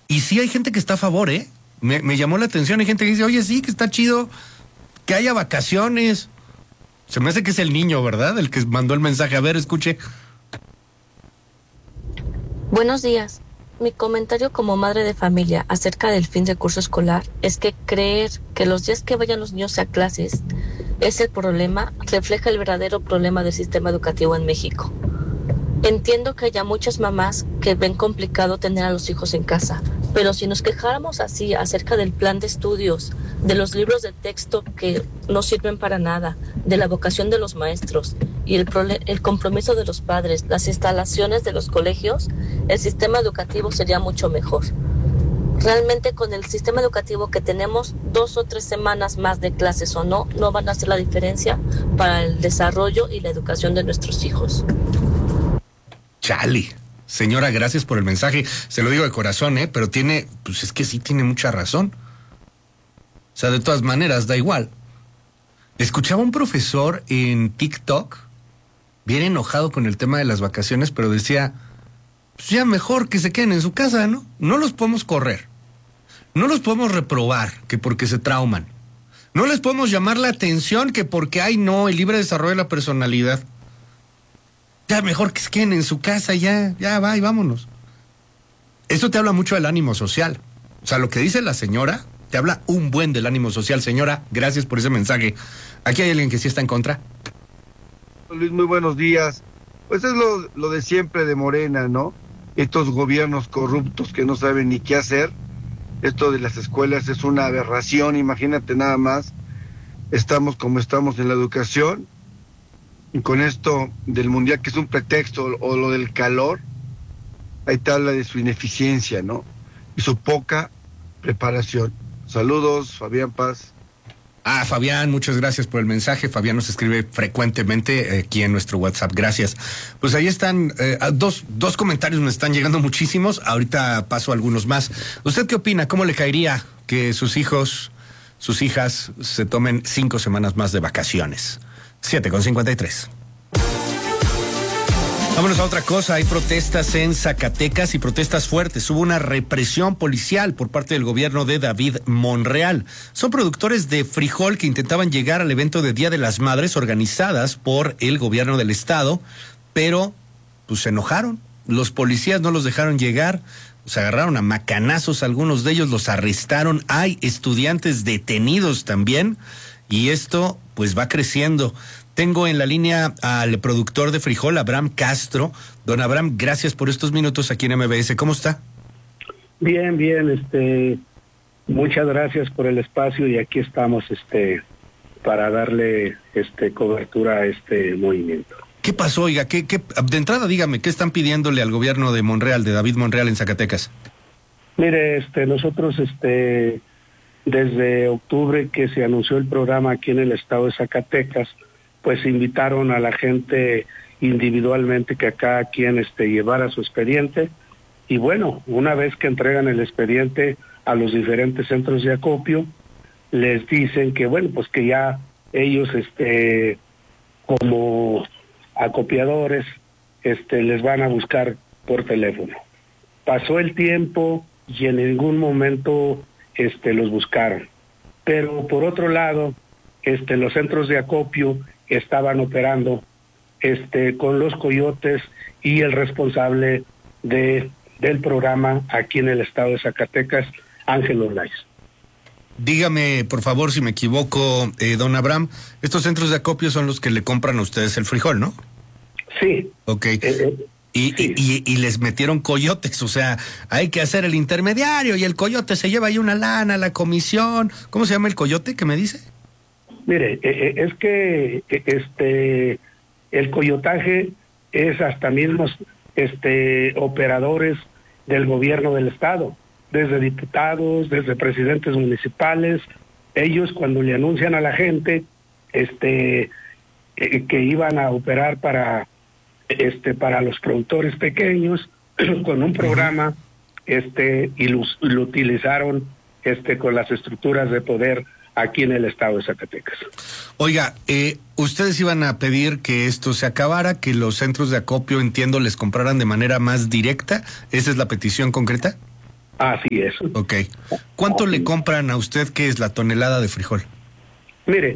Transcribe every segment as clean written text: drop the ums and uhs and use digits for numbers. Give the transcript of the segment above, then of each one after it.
Y sí hay gente que está a favor, ¿eh? Me llamó la atención, hay gente que dice, oye, sí, que está chido que haya vacaciones. Se me hace que es el niño, ¿verdad? El que mandó el mensaje. A ver, escuche. Buenos días. Mi comentario como madre de familia acerca del fin de curso escolar es que creer que los días que vayan los niños a clases es el problema, refleja el verdadero problema del sistema educativo en México. Entiendo que haya muchas mamás que ven complicado tener a los hijos en casa, pero si nos quejáramos así acerca del plan de estudios, de los libros de texto que no sirven para nada, de la vocación de los maestros y el compromiso de los padres, las instalaciones de los colegios, el sistema educativo sería mucho mejor. Realmente con el sistema educativo que tenemos 2 o 3 semanas más de clases o no van a hacer la diferencia para el desarrollo y la educación de nuestros hijos. Chale. Señora, gracias por el mensaje. Se lo digo de corazón, pero pues es que sí tiene mucha razón. O sea, de todas maneras, da igual. Escuchaba un profesor en TikTok, bien enojado con el tema de las vacaciones, pero decía, pues ya mejor que se queden en su casa, ¿no? No los podemos correr. No los podemos reprobar, que porque se trauman. No les podemos llamar la atención, que porque, el libre desarrollo de la personalidad. Ya mejor que se queden en su casa, ya va y vámonos. Esto te habla mucho del ánimo social. O sea, lo que dice la señora, te habla un buen del ánimo social. Señora, gracias por ese mensaje. ¿Aquí hay alguien que sí está en contra? Luis, muy buenos días. Pues es lo de siempre de Morena, ¿no? Estos gobiernos corruptos que no saben ni qué hacer. Esto de las escuelas es una aberración, imagínate nada más. Estamos como estamos en la educación. Y con esto del mundial, que es un pretexto, o lo del calor, ahí te habla de su ineficiencia, ¿no? Y su poca preparación. Saludos, Fabián Paz. Fabián, muchas gracias por el mensaje. Fabián nos escribe frecuentemente aquí en nuestro WhatsApp. Gracias. Pues ahí están, dos comentarios me están llegando muchísimos. Ahorita paso a algunos más. ¿Usted qué opina? ¿Cómo le caería que sus hijos, sus hijas se tomen 5 semanas más de vacaciones? 7:53. Vámonos a otra cosa. Hay protestas en Zacatecas y protestas fuertes. Hubo una represión policial por parte del gobierno de David Monreal. Son productores de frijol que intentaban llegar al evento de Día de las Madres organizadas por el gobierno del estado, pero pues se enojaron. Los policías no los dejaron llegar. Se agarraron a macanazos, algunos de ellos los arrestaron. Hay estudiantes detenidos también. Y esto pues va creciendo. Tengo en la línea al productor de frijol, Abraham Castro. Don Abraham, gracias por estos minutos aquí en MBS. ¿Cómo está? Bien, muchas gracias por el espacio y aquí estamos para darle cobertura a este movimiento. ¿Qué pasó, oiga? ¿Qué de entrada dígame, qué están pidiéndole al gobierno de Monreal, de David Monreal en Zacatecas? Mire, nosotros desde octubre que se anunció el programa aquí en el estado de Zacatecas, pues invitaron a la gente individualmente que cada quien llevara su expediente, y bueno, una vez que entregan el expediente a los diferentes centros de acopio, les dicen que bueno, pues que ya ellos como acopiadores les van a buscar por teléfono. Pasó el tiempo y en ningún momento los buscaron. Pero por otro lado, los centros de acopio estaban operando con los coyotes y el responsable del programa aquí en el estado de Zacatecas, Ángel Olais. Dígame, por favor, si me equivoco, don Abraham, estos centros de acopio son los que le compran a ustedes el frijol, ¿no? Sí. Ok. Sí. Y les metieron coyotes, o sea, hay que hacer el intermediario y el coyote se lleva ahí una lana, la comisión. ¿Cómo se llama el coyote que me dice? Mire, es que el coyotaje es hasta mismos operadores del gobierno del estado, desde diputados, desde presidentes municipales. Ellos cuando le anuncian a la gente que iban a operar para los productores pequeños con un programa y lo utilizaron con las estructuras de poder aquí en el estado de Zacatecas. Oiga, ustedes iban a pedir que esto se acabara, que los centros de acopio, entiendo, les compraran de manera más directa. ¿Esa es la petición concreta? Así es. Ok. ¿Cuánto le compran a usted, qué es la tonelada de frijol? Mire,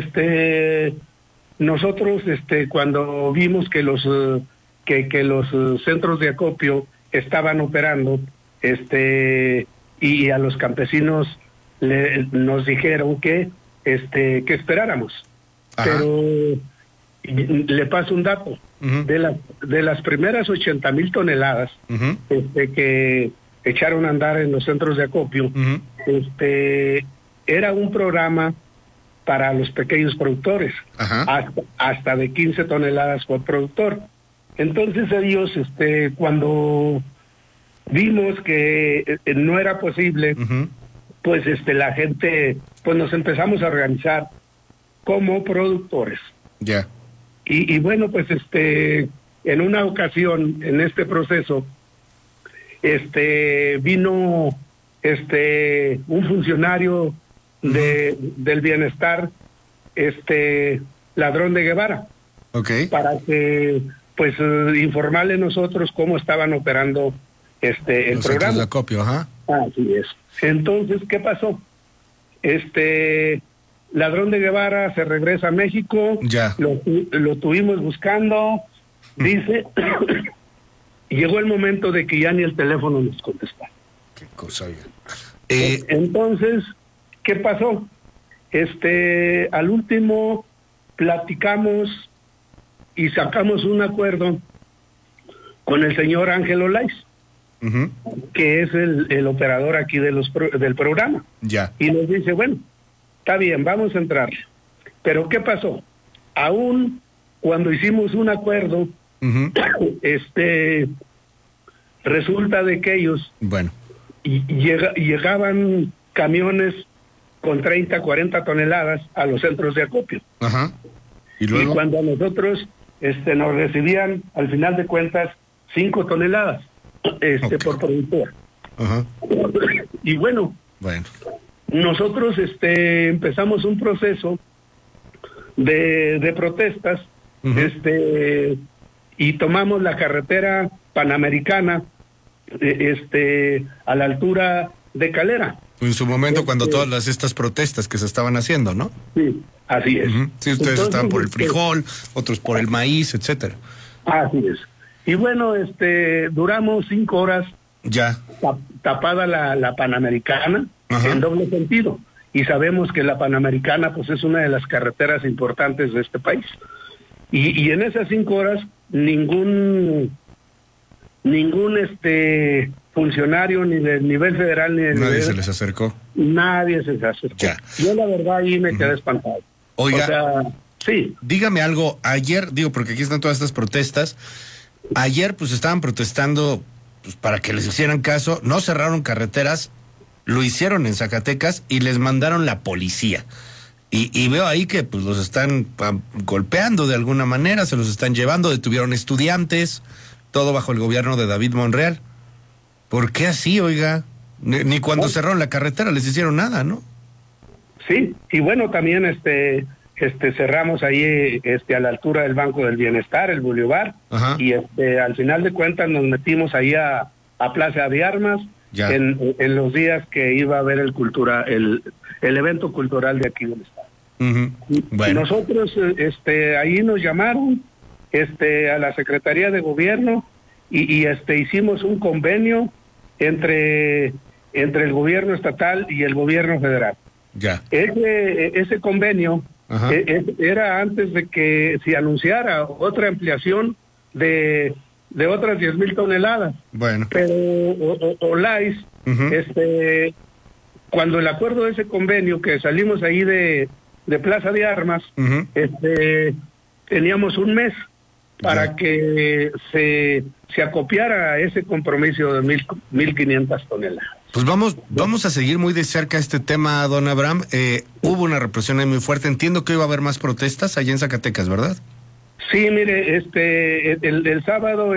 nosotros, cuando vimos que los centros de acopio estaban operando, y a los campesinos nos dijeron que esperáramos. Ajá. Pero le paso un dato. Uh-huh. De las primeras 80,000 toneladas uh-huh. Que echaron a andar en los centros de acopio, uh-huh. Era un programa para los pequeños productores, hasta de 15 toneladas por productor. Entonces ellos, cuando vimos que no era posible, uh-huh. pues la gente, pues nos empezamos a organizar como productores. Ya. Yeah. Y bueno, pues en una ocasión, en este proceso, vino un funcionario del bienestar, Ladrón de Guevara. Okay. Para que, pues, informarle nosotros cómo estaban operando el los programa. De acopio, ajá. Así es. Entonces, ¿qué pasó? Ladrón de Guevara se regresa a México. Ya. Lo tuvimos buscando, dice, y llegó el momento de que ya ni el teléfono nos contestaba. Qué cosa, oiga. Entonces, ¿qué pasó? Al último platicamos y sacamos un acuerdo con el señor Ángel Olais, uh-huh. que es el operador aquí del programa. Ya. Y nos dice, bueno, está bien, vamos a entrar. Pero ¿qué pasó? Aún cuando hicimos un acuerdo, uh-huh. Resulta de que ellos llegaban camiones con 30, 40 toneladas a los centros de acopio. Ajá. ¿Y cuando a nosotros nos recibían, al final de cuentas, 5 toneladas okay. por productor. Ajá. Y bueno, nosotros empezamos un proceso de protestas, uh-huh. Y tomamos la carretera panamericana a la altura de Calera. En su momento, cuando todas estas protestas que se estaban haciendo, ¿no? Sí, así es. Uh-huh. Sí, ustedes estaban por el frijol, otros por el maíz, etcétera. Así es. Y bueno, duramos 5 horas ya tapada la Panamericana, ajá. en doble sentido. Y sabemos que la Panamericana, pues, es una de las carreteras importantes de este país. Y en esas 5 horas, ningún funcionario ni del nivel federal ni del nadie se les acercó. Nadie se les acercó. Ya. Yo la verdad ahí me quedé espantado. Oiga, o sea, sí. Dígame algo, ayer, porque aquí están todas estas protestas, ayer pues estaban protestando pues, para que les hicieran caso, no cerraron carreteras, lo hicieron en Zacatecas y les mandaron la policía. Y veo ahí que pues los están golpeando de alguna manera, se los están llevando, detuvieron estudiantes, todo bajo el gobierno de David Monreal. ¿Por qué así, oiga? Ni cuando cerraron la carretera les hicieron nada, ¿no? Sí, y bueno, también cerramos ahí a la altura del Banco del Bienestar, el Boulevard, ajá. Y al final de cuentas nos metimos ahí a Plaza de Armas en los días que iba a haber el evento cultural de aquí del estado. Uh-huh. Bueno. Nosotros ahí nos llamaron a la Secretaría de Gobierno y hicimos un convenio entre el gobierno estatal y el gobierno federal. Ya. Ese convenio era antes de que se anunciara otra ampliación de otras 10,000 toneladas. Bueno. Pero Olais, uh-huh. Cuando el acuerdo de ese convenio, que salimos ahí de Plaza de Armas, uh-huh. Teníamos un mes para que se acopiara ese compromiso de 1,500 toneladas. Pues vamos a seguir muy de cerca este tema, don Abraham. Hubo una represión ahí muy fuerte. Entiendo que iba a haber más protestas allá en Zacatecas, ¿verdad? Sí, mire, el sábado,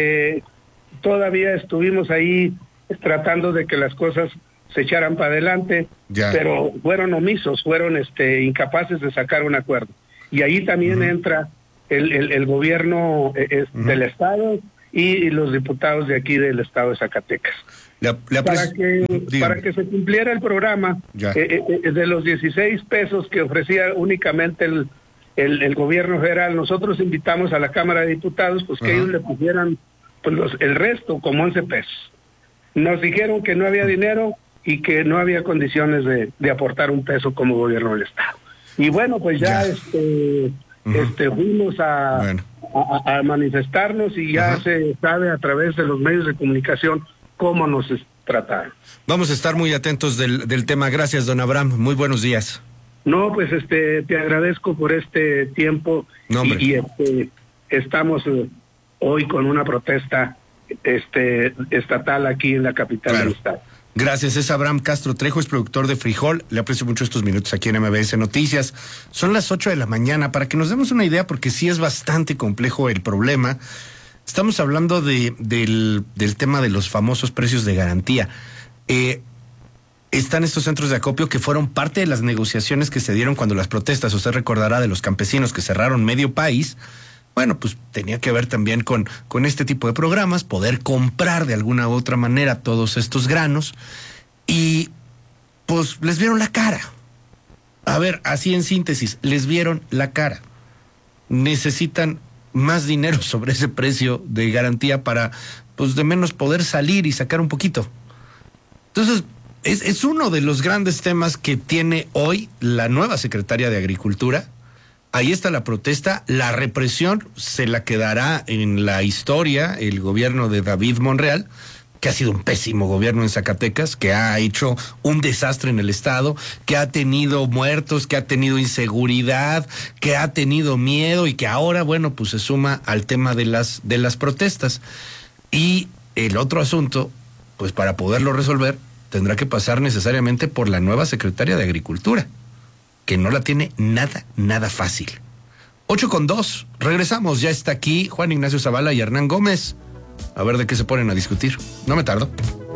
todavía estuvimos ahí tratando de que las cosas se echaran para adelante, pero fueron omisos, fueron incapaces de sacar un acuerdo. Y ahí también uh-huh. entra el gobierno uh-huh. del estado y los diputados de aquí del estado de Zacatecas. Para que se cumpliera el programa, de los 16 pesos que ofrecía únicamente el gobierno federal, nosotros invitamos a la Cámara de Diputados pues que ellos le pusieran pues, el resto, como 11 pesos. Nos dijeron que no había dinero y que no había condiciones de aportar un peso como gobierno del estado. Y bueno, pues ya. Fuimos a manifestarnos y ya se sabe a través de los medios de comunicación cómo nos trataron. Vamos a estar muy atentos del tema. Gracias, don Abraham. Muy buenos días. No, pues te agradezco por este tiempo. No, y estamos hoy con una protesta estatal aquí en la capital del estado. Gracias, es Abraham Castro Trejo, es productor de Frijol. Le aprecio mucho estos minutos aquí en MBS Noticias. Son las 8 de la mañana, para que nos demos una idea, porque sí es bastante complejo el problema. Estamos hablando del tema de los famosos precios de garantía. Están estos centros de acopio que fueron parte de las negociaciones que se dieron cuando las protestas, usted recordará, de los campesinos que cerraron medio país. Bueno, pues tenía que ver también con este tipo de programas, poder comprar de alguna u otra manera todos estos granos, y pues les vieron la cara. A ver, así en síntesis, les vieron la cara. Necesitan más dinero sobre ese precio de garantía para, pues de menos, poder salir y sacar un poquito. Entonces, es uno de los grandes temas que tiene hoy la nueva secretaria de Agricultura. Ahí está la protesta, la represión se la quedará en la historia el gobierno de David Monreal, que ha sido un pésimo gobierno en Zacatecas, que ha hecho un desastre en el estado, que ha tenido muertos, que ha tenido inseguridad, que ha tenido miedo y que ahora, bueno, pues se suma al tema de las protestas. Y el otro asunto, pues para poderlo resolver, tendrá que pasar necesariamente por la nueva secretaria de Agricultura, que no la tiene nada fácil. 8:02, regresamos, ya está aquí Juan Ignacio Zavala y Hernán Gómez. A ver de qué se ponen a discutir. No me tardo.